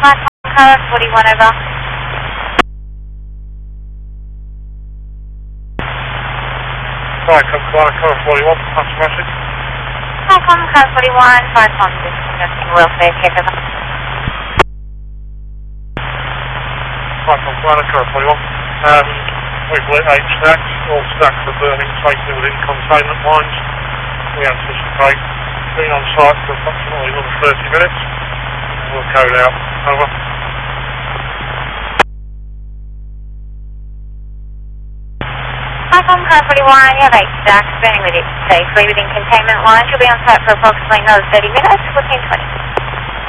Car 41 over. Right, come Car 41, pass the message. Car 41, 5 on this conducting welfare check over. Right, come Car 41. We've lit 8 stacks. All stacks are burning safely within containment lines. We anticipate being on site for approximately another 30 minutes. We'll code out. Over. Car 41, you have 8 stacks burning with it safely within containment lines. You'll be on site for approximately another 30 minutes. 14:20.